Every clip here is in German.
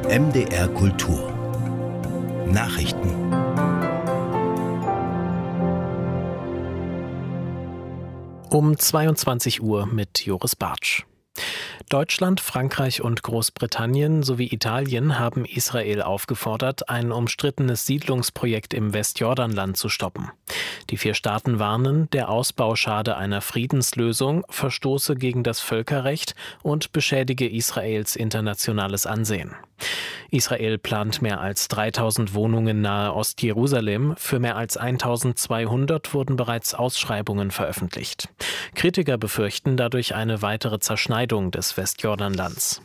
MDR Kultur Nachrichten. Um 22 Uhr mit Joris Bartsch. Deutschland, Frankreich und Großbritannien sowie Italien haben Israel aufgefordert, ein umstrittenes Siedlungsprojekt im Westjordanland zu stoppen. Die 4 Staaten warnen, der Ausbau schade einer Friedenslösung, verstoße gegen das Völkerrecht und beschädige Israels internationales Ansehen. Israel plant mehr als 3000 Wohnungen nahe Ostjerusalem. Für mehr als 1200 wurden bereits Ausschreibungen veröffentlicht. Kritiker befürchten dadurch eine weitere Zerschneidung des Westjordanlands.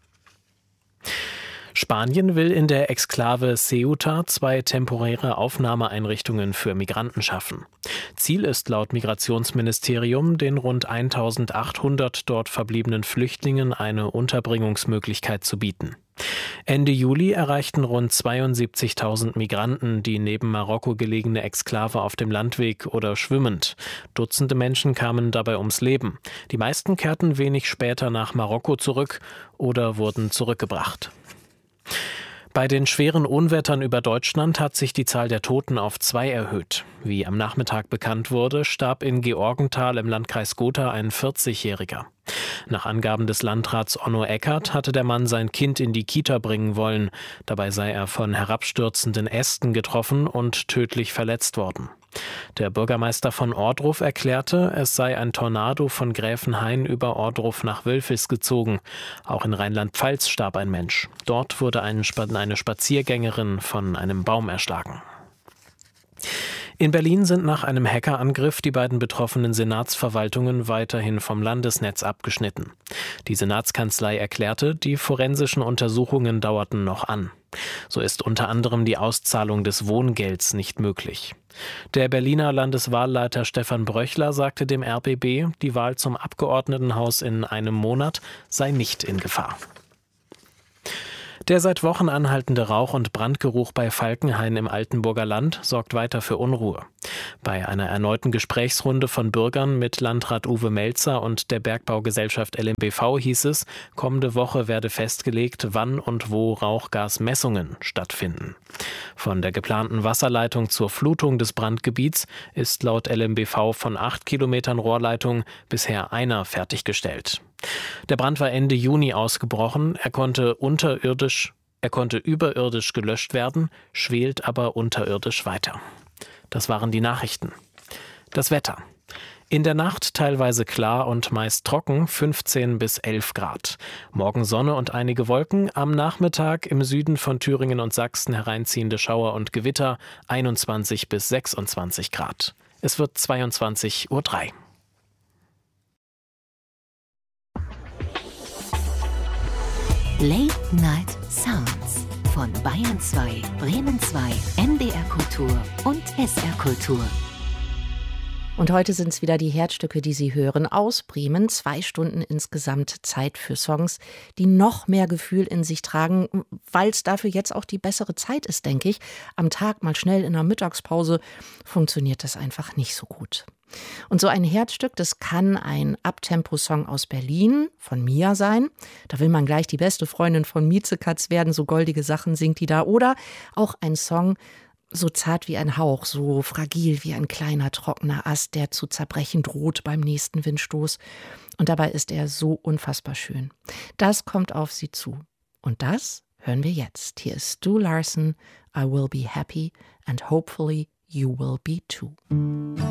Spanien will in der Exklave Ceuta 2 temporäre Aufnahmeeinrichtungen für Migranten schaffen. Ziel ist laut Migrationsministerium, den rund 1800 dort verbliebenen Flüchtlingen eine Unterbringungsmöglichkeit zu bieten. Ende Juli erreichten rund 72.000 Migranten die neben Marokko gelegene Exklave auf dem Landweg oder schwimmend. Dutzende Menschen kamen dabei ums Leben. Die meisten kehrten wenig später nach Marokko zurück oder wurden zurückgebracht. Bei den schweren Unwettern über Deutschland hat sich die Zahl der Toten auf 2 erhöht. Wie am Nachmittag bekannt wurde, starb in Georgenthal im Landkreis Gotha ein 40-Jähriger. Nach Angaben des Landrats Onno Eckert hatte der Mann sein Kind in die Kita bringen wollen. Dabei sei er von herabstürzenden Ästen getroffen und tödlich verletzt worden. Der Bürgermeister von Ohrdruf erklärte, es sei ein Tornado von Gräfenhain über Ohrdruf nach Wülfis gezogen. Auch in Rheinland-Pfalz starb ein Mensch. Dort wurde eine Spaziergängerin von einem Baum erschlagen. In Berlin sind nach einem Hackerangriff die beiden betroffenen Senatsverwaltungen weiterhin vom Landesnetz abgeschnitten. Die Senatskanzlei erklärte, die forensischen Untersuchungen dauerten noch an. So ist unter anderem die Auszahlung des Wohngelds nicht möglich. Der Berliner Landeswahlleiter Stefan Bröchler sagte dem RBB, die Wahl zum Abgeordnetenhaus in einem Monat sei nicht in Gefahr. Der seit Wochen anhaltende Rauch- und Brandgeruch bei Falkenhain im Altenburger Land sorgt weiter für Unruhe. Bei einer erneuten Gesprächsrunde von Bürgern mit Landrat Uwe Melzer und der Bergbaugesellschaft LMBV hieß es, kommende Woche werde festgelegt, wann und wo Rauchgasmessungen stattfinden. Von der geplanten Wasserleitung zur Flutung des Brandgebiets ist laut LMBV von 8 Kilometern Rohrleitung bisher einer fertiggestellt. Der Brand war Ende Juni ausgebrochen. Er konnte überirdisch gelöscht werden, schwelt aber unterirdisch weiter. Das waren die Nachrichten. Das Wetter. In der Nacht teilweise klar und meist trocken, 15 bis 11 Grad. Morgen Sonne und einige Wolken. Am Nachmittag im Süden von Thüringen und Sachsen hereinziehende Schauer und Gewitter, 21 bis 26 Grad. Es wird 22:03 Uhr. Late Night Sounds von Bayern 2, Bremen 2, MDR Kultur und SR Kultur. Und heute sind es wieder die Herzstücke, die Sie hören, aus Bremen. 2 Stunden insgesamt Zeit für Songs, die noch mehr Gefühl in sich tragen, weil es dafür jetzt auch die bessere Zeit ist, denke ich. Am Tag mal schnell in der Mittagspause funktioniert das einfach nicht so gut. Und so ein Herzstück, das kann ein Abtempo-Song aus Berlin von Mia sein. Da will man gleich die beste Freundin von Miezekatz werden, so goldige Sachen singt die da. Oder auch ein Song, so zart wie ein Hauch, so fragil wie ein kleiner, trockener Ast, der zu zerbrechen droht beim nächsten Windstoß. Und dabei ist er so unfassbar schön. Das kommt auf Sie zu. Und das hören wir jetzt. Hier ist Stu Larsen, I Will Be Happy and Hopefully You Will Be Too.